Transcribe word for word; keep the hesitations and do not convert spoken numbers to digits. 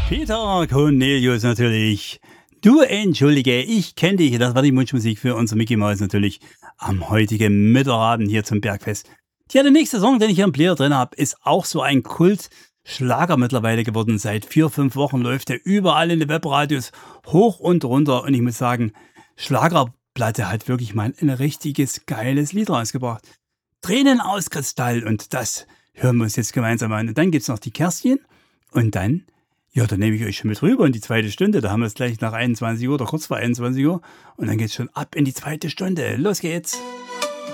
Peter Cornelius natürlich. Du entschuldige, ich kenne dich. Das war die Wunschmusik für unser Mickey Mouse natürlich am heutigen Mittwochabend hier zum Bergfest. Tja, der nächste Song, den ich hier im Player drin habe, ist auch so ein Kultschlager mittlerweile geworden. Seit vier, fünf Wochen läuft er überall in den Webradios hoch und runter. Und ich muss sagen, Schlagerplatte hat wirklich mal ein richtiges geiles Lied rausgebracht. Tränen aus Kristall, und das hören wir uns jetzt gemeinsam an. Und dann gibt's noch die Kerstin und dann, ja, dann nehme ich euch schon mit rüber in die zweite Stunde. Da haben wir es gleich nach einundzwanzig Uhr oder kurz vor einundzwanzig Uhr. Und dann geht's schon ab in die zweite Stunde. Los geht's!